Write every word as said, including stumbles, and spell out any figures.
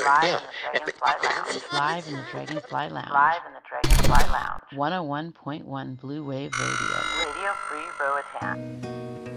Live in the Dragonfly Lounge. Live in the Dragonfly Lounge. Live in the Dragonfly Lounge. one oh one point one Blue Wave Radio. Radio Free Roatan.